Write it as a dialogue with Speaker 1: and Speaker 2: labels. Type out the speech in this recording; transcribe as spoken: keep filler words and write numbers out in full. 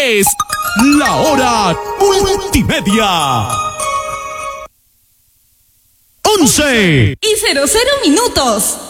Speaker 1: es La Hora Multimedia. once
Speaker 2: Y cero cero minutos.